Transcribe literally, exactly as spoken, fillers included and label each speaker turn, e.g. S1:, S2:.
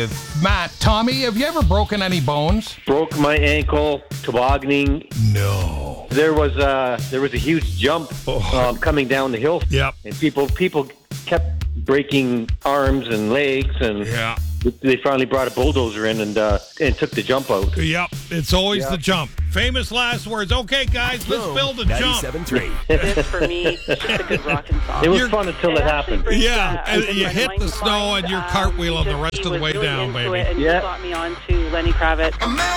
S1: with Matt. Tommy, have you ever broken any bones?
S2: Broke my ankle tobogganing.
S1: No.
S2: There was a there was a huge jump um, coming down the hill.
S1: Yep.
S2: And people people kept breaking arms and legs, and
S1: Yeah.
S2: they finally brought a bulldozer in and uh, and took the jump out.
S1: Yep. It's always
S2: Yeah.
S1: the jump. Famous last words. Okay, guys, let's build a jump.
S3: ninety-seven three.
S4: This, for me, is just a good rocking song.
S2: It was
S1: You're-
S2: fun until it,
S4: actually
S2: happened.
S4: brings,
S1: Yeah,
S4: uh,
S1: and
S4: a good
S1: you
S4: friend
S1: hit
S4: of mine
S1: the
S4: to
S1: snow
S4: mind.
S1: and you're
S4: Um,
S1: cartwheeling the
S4: just-
S1: rest
S4: he
S1: of the
S4: was
S1: way
S4: really
S1: down,
S4: into
S1: baby.
S4: It, and
S2: Yeah.
S4: he got me on to Lenny Kravitz.